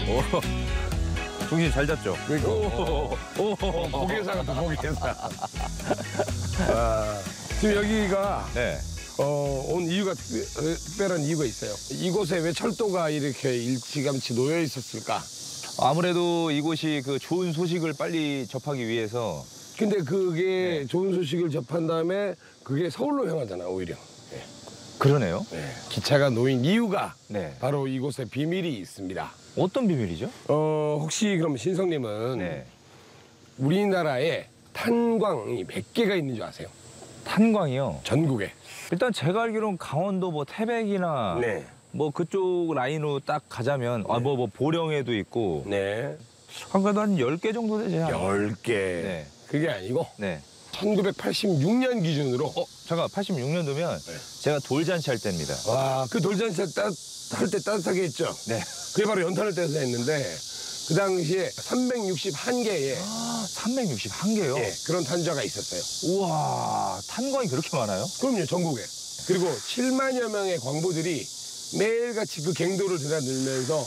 중심 잘 잡죠? 오, 고개사 같다, 고개사. 지금 여기가 네. 온 이유가 특별한 이유가 있어요. 이곳에 왜 철도가 이렇게 일찌감치 놓여 있었을까? 아무래도 이곳이 그 좋은 소식을 빨리 접하기 위해서. 근데 그게 좋은 소식을 접한 다음에 그게 서울로 향하잖아, 오히려. 그러네요. 네. 기차가 놓인 이유가 네. 바로 이곳에 비밀이 있습니다. 어떤 비밀이죠? 혹시 그럼 신성님은 네. 우리나라에 탄광이 몇 개가 있는 줄 아세요? 탄광이요. 전국에. 일단 제가 알기로는 강원도 뭐 태백이나 네. 뭐 그쪽 라인으로 딱 가자면 뭐 보령에도 있고 네. 그래도 한 10개 정도 되지 않아요? 10개. 네. 그게 아니고 네. 1986년 기준으로 잠깐 86년도면 제가 돌잔치 할 때입니다. 와, 그 돌잔치 할 때 따뜻하게 했죠? 네. 그게 바로 연탄을 떼서 했는데 그 당시에 361개의 361개요? 그런 탄자가 있었어요. 우와, 탄광이 그렇게 많아요? 그럼요, 전국에. 그리고 7만여 명의 광부들이 매일같이 그 갱도를 드나들면서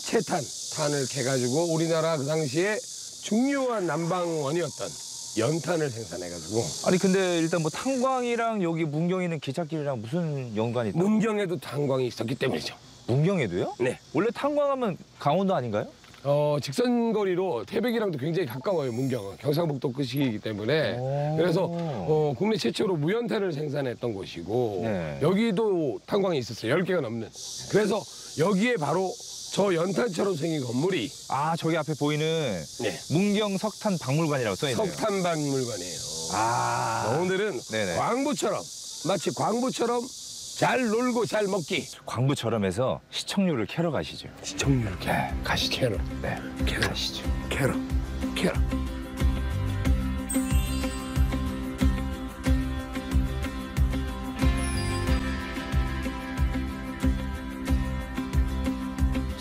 탄을 캐가지고 우리나라 그 당시에 중요한 난방원이었던 연탄을 생산해가지고. 아니 근데 일단 뭐 탄광이랑 여기 문경에 있는 기찻길이랑 무슨 연관이 있다? 문경에도 탄광이 있었기 때문이죠. 문경에도요? 네. 원래 탄광하면 강원도 아닌가요? 직선거리로 태백이랑도 굉장히 가까워요, 문경은. 경상북도 끝이기 때문에. 그래서 국내 최초로 무연탄을 생산했던 곳이고 네. 여기도 탄광이 있었어요. 10개가 넘는. 그래서 여기에 바로 저 연탄처럼 생긴 건물이 저기 앞에 보이는 네. 문경 석탄 박물관이라고 써있네요. 석탄박물관이에요. 오늘은 네네. 마치 광부처럼 잘 놀고 잘 먹기. 광부처럼 해서 시청률을 캐러 가시죠. 시청률 가시죠. 캐러. 네, 캐러. 가시죠. 캐러.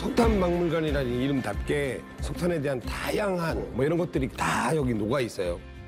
석탄박물관이라는 이름답게 석탄에 대한 다양한 뭐 이런 것들이 다 여기 녹아 있어요.